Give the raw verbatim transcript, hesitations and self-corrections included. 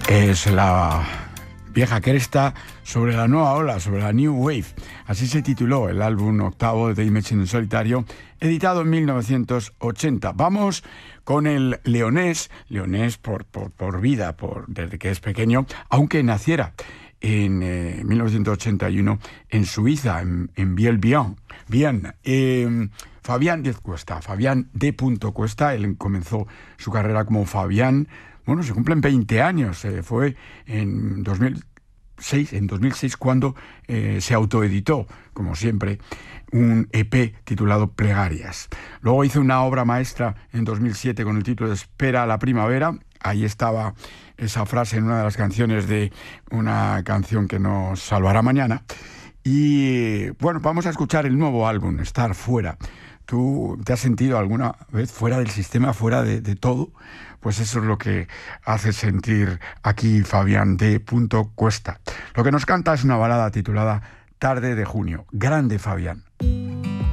Es la vieja cresta sobre la nueva ola, sobre la New Wave. Así se tituló el álbum octavo de The Image en solitario, editado en mil novecientos ochenta. Vamos con el leonés, leonés por, por, por vida, por, desde que es pequeño, aunque naciera en eh, mil novecientos ochenta y uno en Suiza, en, en Biel-Bienne. Bien, eh, Fabián Díaz Cuesta, Fabián D. Cuesta, él comenzó su carrera como Fabián. Bueno, se cumplen veinte años, eh, fue en dos mil seis, en dos mil seis cuando eh, se autoeditó, como siempre, un E P titulado Plegarias. Luego hizo una obra maestra en dos mil siete con el título de Espera a la primavera. Ahí estaba esa frase en una de las canciones de una canción que nos salvará mañana. Y bueno, vamos a escuchar el nuevo álbum, Estar Fuera. ¿Tú te has sentido alguna vez fuera del sistema, fuera de, de todo? Pues eso es lo que hace sentir aquí Fabián D. Cuesta. Lo que nos canta es una balada titulada Tarde de junio. Grande Fabián.